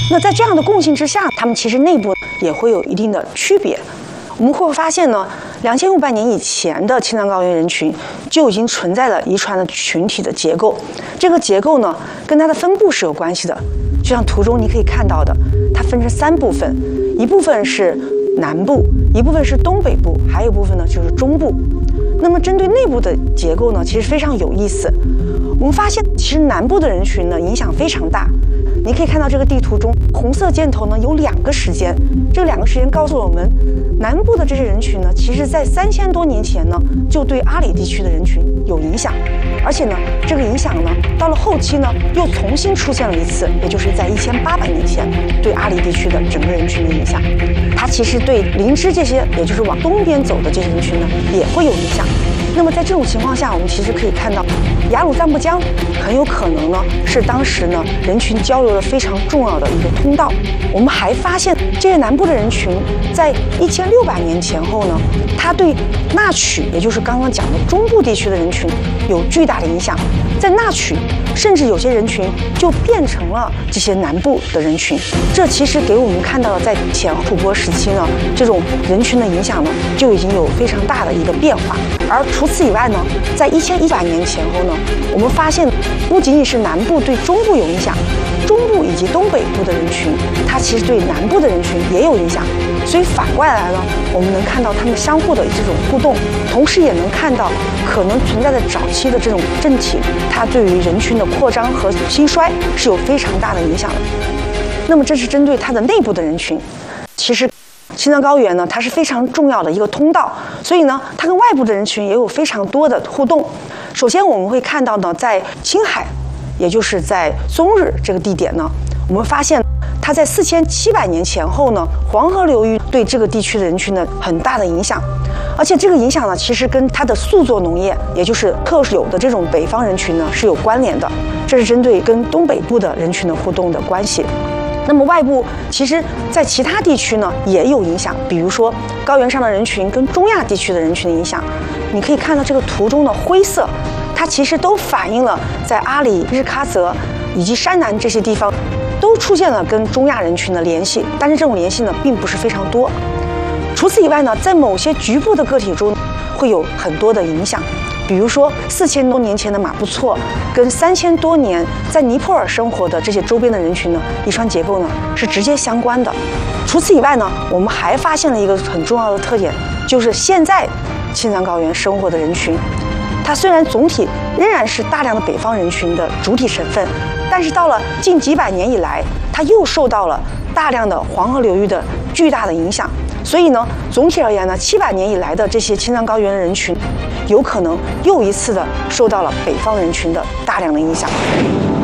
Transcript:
那在这样的共性之下，它们其实内部也会有一定的区别。我们会发现呢，2500年以前的青藏高原人群就已经存在了遗传的群体的结构。这个结构呢，跟它的分布是有关系的。就像图中你可以看到的，它分成3部分，一部分是南部，一部分是东北部，还有一部分呢就是中部。那么针对内部的结构呢，其实非常有意思。我们发现，其实南部的人群呢影响非常大。你可以看到这个地图中，红色箭头呢有2个时间，这2个时间告诉我们，南部的这些人群呢，其实在3000多年前呢，就对阿里地区的人群有影响，而且呢，这个影响呢，到了后期呢，又重新出现了一次，也就是在1800年前对阿里地区的整个人群的影响。它其实对林芝这些，也就是往东边走的这些人群呢，也会有影响。那么在这种情况下，我们其实可以看到，雅鲁藏布江很有可能呢是当时呢人群交流的非常重要的一个通道。我们还发现，这些南部的人群在1600年前后呢，它对纳曲，也就是刚刚讲的中部地区的人群有巨大的影响。在纳曲，甚至有些人群就变成了这些南部的人群。这其实给我们看到了，在前吐蕃时期呢，这种人群的影响呢，就已经有非常大的一个变化。而除此以外呢，在1100年前后呢，我们发现不仅仅是南部对中部有影响，中部以及东北部的人群，它其实对南部的人群也有影响。所以反过来呢，我们能看到它们相互的这种互动，同时也能看到可能存在的早期的这种政体，它对于人群的扩张和兴衰是有非常大的影响的。那么这是针对它的内部的人群。其实青藏高原呢，它是非常重要的一个通道，所以呢，它跟外部的人群也有非常多的互动。首先我们会看到呢，在青海，也就是在松日这个地点呢，我们发现它在4700年前后呢，黄河流域对这个地区的人群的很大的影响，而且这个影响呢，其实跟它的宿作农业，也就是特有的这种北方人群呢是有关联的。这是针对跟东北部的人群的互动的关系。那么外部其实在其他地区呢也有影响，比如说高原上的人群跟中亚地区的人群的影响。你可以看到这个图中的灰色，它其实都反映了在阿里、日喀则以及山南这些地方都出现了跟中亚人群的联系，但是这种联系呢并不是非常多。除此以外呢，在某些局部的个体中会有很多的影响。比如说4000多年前的马布错跟3000多年在尼泊尔生活的这些周边的人群呢，遗传结构呢是直接相关的。除此以外呢，我们还发现了一个很重要的特点，就是现在青藏高原生活的人群，它虽然总体仍然是大量的北方人群的主体成分，但是到了近几百年以来，它又受到了大量的黄河流域的巨大的影响。所以呢，总体而言呢，700年以来的这些青藏高原的人群，有可能又一次的受到了北方人群的大量的影响。